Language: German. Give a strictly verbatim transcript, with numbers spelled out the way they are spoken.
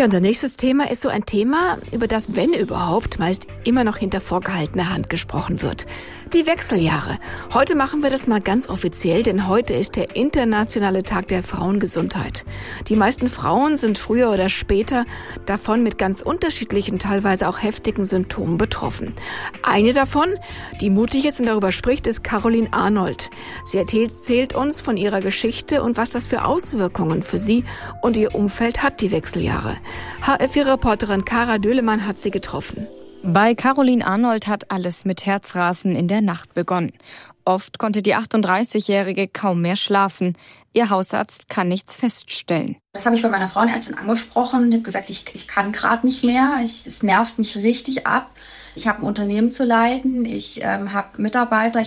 Ja, unser nächstes Thema ist so ein Thema, über das, wenn überhaupt, meist immer noch hinter vorgehaltener Hand gesprochen wird. Die Wechseljahre. Heute machen wir das mal ganz offiziell, denn heute ist der internationale Tag der Frauengesundheit. Die meisten Frauen sind früher oder später davon mit ganz unterschiedlichen, teilweise auch heftigen Symptomen betroffen. Eine davon, die mutig ist und darüber spricht, ist Caroline Arnold. Sie erzählt uns von ihrer Geschichte und was das für Auswirkungen für sie und ihr Umfeld hat, die Wechseljahre. H F vier-Reporterin Cara Döhlemann hat sie getroffen. Bei Caroline Arnold hat alles mit Herzrasen in der Nacht begonnen. Oft konnte die achtunddreißigjährige kaum mehr schlafen. Ihr Hausarzt kann nichts feststellen. Das habe ich bei meiner Frauenärztin angesprochen. Ich habe gesagt, ich, ich kann gerade nicht mehr. Ich, es nervt mich richtig ab. Ich habe ein Unternehmen zu leiten. Ich ähm, habe Mitarbeiter.